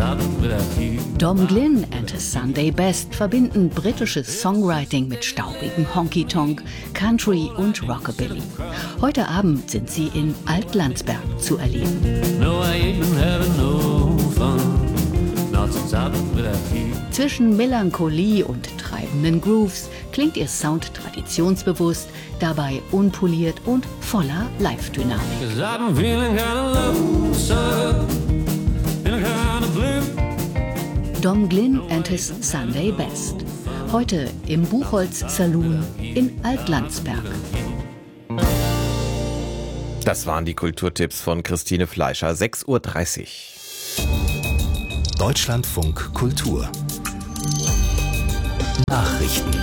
Dom Glynn and his Sunday Best verbinden britisches Songwriting mit staubigem Honky-Tonk, Country und Rockabilly. Heute Abend sind sie in Altlandsberg zu erleben. Zwischen Melancholie und treibenden Grooves klingt ihr Sound traditionsbewusst, dabei unpoliert und voller Live-Dynamik. Dom Glynn and his Sunday Best. Heute im Buchholz Saloon in Altlandsberg. Das waren die Kulturtipps von Christine Fleischer, 6:30 Uhr. Deutschlandfunk Kultur Nachrichten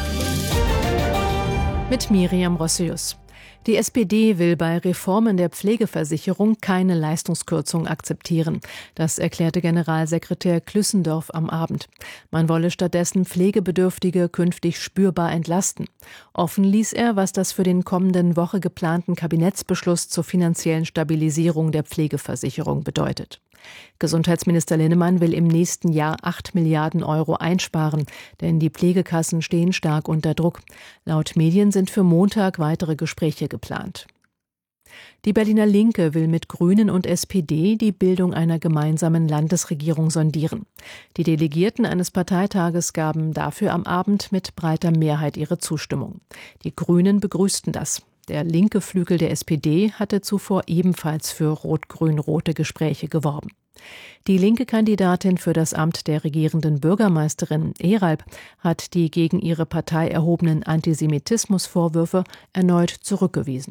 mit Miriam Rossius. Die SPD will bei Reformen der Pflegeversicherung keine Leistungskürzung akzeptieren. Das erklärte Generalsekretär Klüssendorf am Abend. Man wolle stattdessen Pflegebedürftige künftig spürbar entlasten. Offen ließ er, was das für den kommenden Woche geplanten Kabinettsbeschluss zur finanziellen Stabilisierung der Pflegeversicherung bedeutet. Gesundheitsminister Linnemann will im nächsten Jahr 8 Milliarden Euro einsparen, denn die Pflegekassen stehen stark unter Druck. Laut Medien sind für Montag weitere Gespräche geplant. Die Berliner Linke will mit Grünen und SPD die Bildung einer gemeinsamen Landesregierung sondieren. Die Delegierten eines Parteitages gaben dafür am Abend mit breiter Mehrheit ihre Zustimmung. Die Grünen begrüßten das. Der linke Flügel der SPD hatte zuvor ebenfalls für rot-grün-rote Gespräche geworben. Die linke Kandidatin für das Amt der regierenden Bürgermeisterin Eralp hat die gegen ihre Partei erhobenen Antisemitismusvorwürfe erneut zurückgewiesen.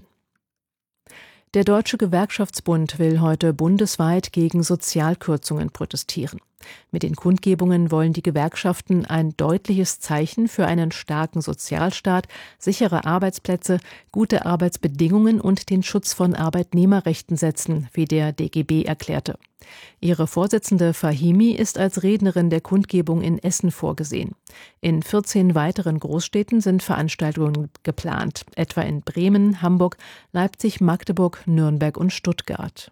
Der Deutsche Gewerkschaftsbund will heute bundesweit gegen Sozialkürzungen protestieren. Mit den Kundgebungen wollen die Gewerkschaften ein deutliches Zeichen für einen starken Sozialstaat, sichere Arbeitsplätze, gute Arbeitsbedingungen und den Schutz von Arbeitnehmerrechten setzen, wie der DGB erklärte. Ihre Vorsitzende Fahimi ist als Rednerin der Kundgebung in Essen vorgesehen. In 14 weiteren Großstädten sind Veranstaltungen geplant, etwa in Bremen, Hamburg, Leipzig, Magdeburg, Nürnberg und Stuttgart.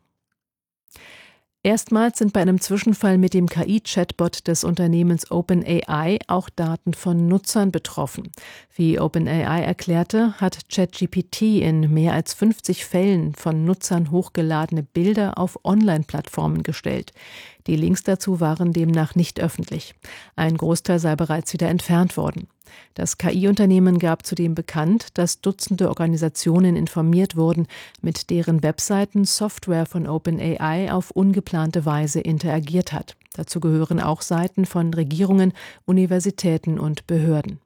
Erstmals sind bei einem Zwischenfall mit dem KI-Chatbot des Unternehmens OpenAI auch Daten von Nutzern betroffen. Wie OpenAI erklärte, hat ChatGPT in mehr als 50 Fällen von Nutzern hochgeladene Bilder auf Online-Plattformen gestellt. Die Links dazu waren demnach nicht öffentlich. Ein Großteil sei bereits wieder entfernt worden. Das KI-Unternehmen gab zudem bekannt, dass Dutzende Organisationen informiert wurden, mit deren Webseiten Software von OpenAI auf ungeplante Weise interagiert hat. Dazu gehören auch Seiten von Regierungen, Universitäten und Behörden.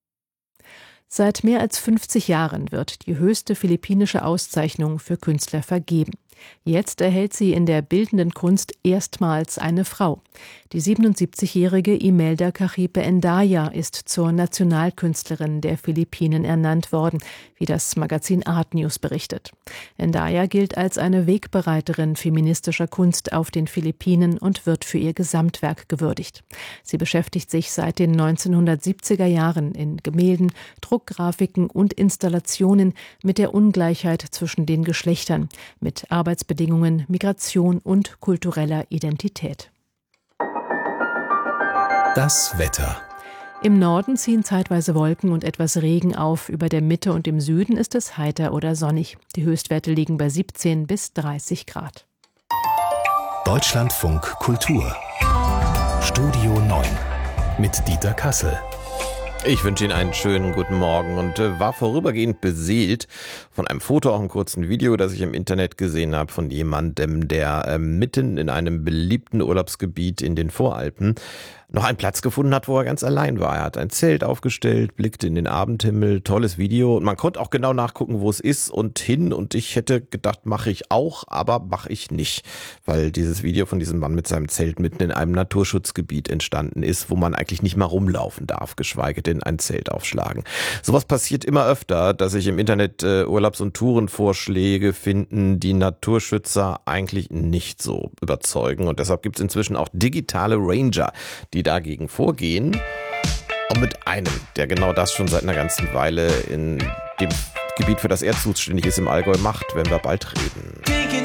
Seit mehr als 50 Jahren wird die höchste philippinische Auszeichnung für Künstler vergeben. Jetzt erhält sie in der bildenden Kunst erstmals eine Frau. Die 77-jährige Imelda Cajipe Endaya ist zur Nationalkünstlerin der Philippinen ernannt worden, wie das Magazin Art News berichtet. Endaya gilt als eine Wegbereiterin feministischer Kunst auf den Philippinen und wird für ihr Gesamtwerk gewürdigt. Sie beschäftigt sich seit den 1970er Jahren in Gemälden, Druckgrafiken und Installationen mit der Ungleichheit zwischen den Geschlechtern, mit Arbeitsbedingungen, Migration und kultureller Identität. Das Wetter. Im Norden ziehen zeitweise Wolken und etwas Regen auf. Über der Mitte und im Süden ist es heiter oder sonnig. Die Höchstwerte liegen bei 17 bis 30 Grad. Deutschlandfunk Kultur. Studio 9 mit Dieter Kassel. Ich wünsche Ihnen einen schönen guten Morgen und war vorübergehend beseelt von einem Foto, auch einem kurzen Video, das ich im Internet gesehen habe von jemandem, der mitten in einem beliebten Urlaubsgebiet in den Voralpen noch einen Platz gefunden hat, wo er ganz allein war. Er hat ein Zelt aufgestellt, blickte in den Abendhimmel, tolles Video. Und man konnte auch genau nachgucken, wo es ist und hin. Und ich hätte gedacht, mache ich auch, aber mache ich nicht. Weil dieses Video von diesem Mann mit seinem Zelt mitten in einem Naturschutzgebiet entstanden ist, wo man eigentlich nicht mal rumlaufen darf, geschweige denn ein Zelt aufschlagen. Sowas passiert immer öfter, dass sich im Internet Urlaubs- und Tourenvorschläge finden, die Naturschützer eigentlich nicht so überzeugen. Und deshalb gibt es inzwischen auch digitale Ranger, die dagegen vorgehen. Und mit einem, der genau das schon seit einer ganzen Weile in dem Gebiet, für das er zuständig ist, im Allgäu macht, werden wir bald reden.